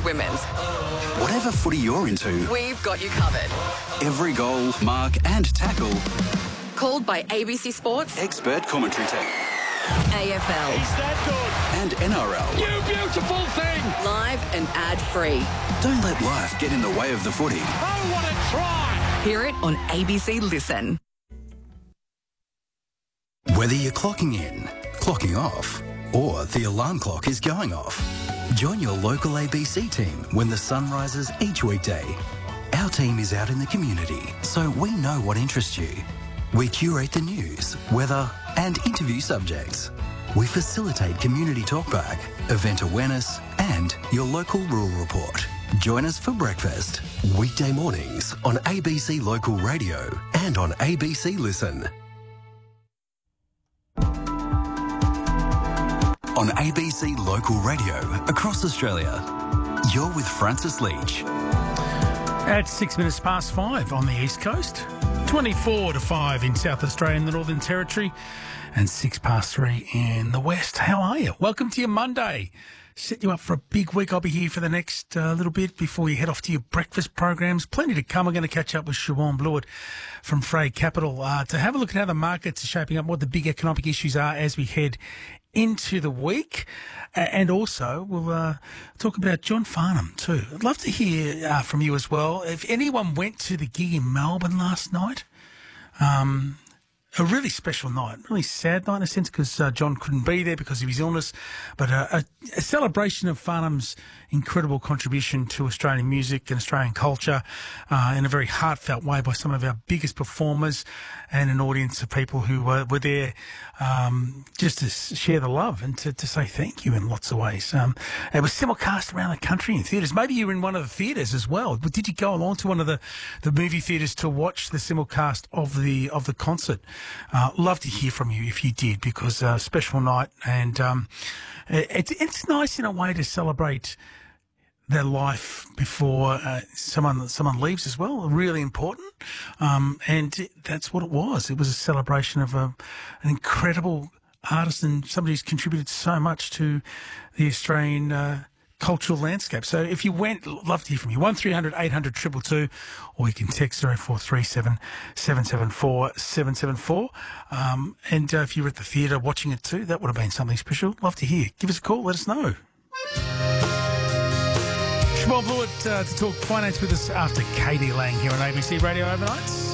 women's. Whatever footy you're into, We've got you covered. every goal, mark and tackle, Called by ABC Sports, expert commentary team, AFL, Is that good? and NRL. You beautiful thing! live and ad-free. Don't let life get in the way of the footy. Oh, what a try! Hear it on ABC Listen. Whether you're clocking in, clocking off, or the alarm clock is going off, join your local ABC team when the sun rises each weekday. Our team is out in the community, so we know what interests you. We curate the news, weather, and interview subjects. We facilitate community talkback, event awareness, and your local rural report. Join us for breakfast, weekday mornings on ABC Local Radio and on ABC Listen. On ABC Local Radio across Australia, you're with Francis Leach. At 6 minutes past 5 on the East Coast, 24 to 5 in South Australia and the Northern Territory, and 6 past 3 in the West. How are you? Welcome to your Monday. Set you up for a big week. I'll be here for the next little bit before you head off to your breakfast programs. Plenty to come. We're going to catch up with Siobhan Blewett from Frey Capital to have a look at how the markets are shaping up, what the big economic issues are as we head into the week. And also, we'll talk about John Farnham too. I'd love to hear from you as well. If anyone went to the gig in Melbourne last night, a really special night, really sad night in a sense because John couldn't be there because of his illness, but a celebration of Farnham's incredible contribution to Australian music and Australian culture in a very heartfelt way by some of our biggest performers and an audience of people who were there just to share the love and to say thank you in lots of ways. It was simulcast around the country in theatres. Maybe you were in one of the theatres as well. But did you go along to one of the movie theatres to watch the simulcast of the concert? Love to hear from you if you did, because special night, and it's nice in a way to celebrate their life before someone leaves as well. Really important, and that's what it was. It was a celebration of an incredible artist and somebody who's contributed so much to the Australian cultural landscape. So if you went, love to hear from you. 1300 800 222, or you can text 0437 774 774. And if you were at the theatre watching it too, that would have been something special. Love to hear. Give us a call. Let us know. Siobhan Blewett to talk finance with us after Katie Lang here on ABC Radio Overnights.